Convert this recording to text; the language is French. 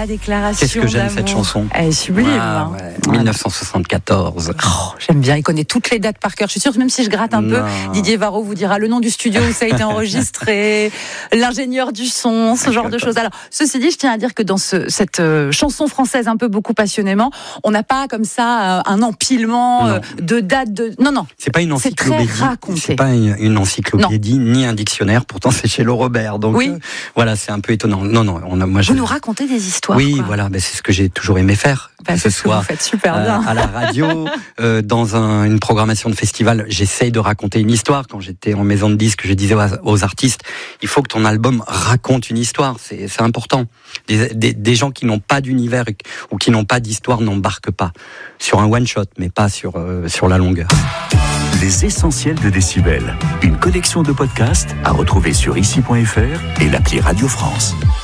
la déclaration. Qu'est-ce que j'aime d'amour. cette chanson. Elle est sublime. Ah, ouais. 1974. J'aime bien, il connaît toutes les dates par cœur. Je suis sûre que même si je gratte un peu, Didier Varro vous dira le nom du studio où ça a été enregistré, l'ingénieur du son, ce genre de choses. Alors, ceci dit, je tiens à dire que dans cette chanson française un peu beaucoup passionnément, on n'a pas comme ça un empilement de dates de... Non. C'est pas une encyclopédie. C'est très raconté. C'est pas une encyclopédie ni un dictionnaire. Pourtant, c'est chez Laure Robert. Donc, voilà, c'est un peu étonnant. Non, Vous nous racontez des histoires. Oui, quoi. voilà, c'est ce que j'ai toujours aimé faire. Que ce soit vous faites super bien. À la radio, dans une programmation de festival, j'essaye de raconter une histoire. Quand j'étais en maison de disques, je disais aux artistes, il faut que ton album raconte une histoire. C'est important. Des gens qui n'ont pas d'univers ou qui n'ont pas d'histoire n'embarquent pas sur un one shot, mais pas sur la longueur. Les essentiels de Décibel, une collection de podcasts à retrouver sur ici.fr et l'appli Radio France.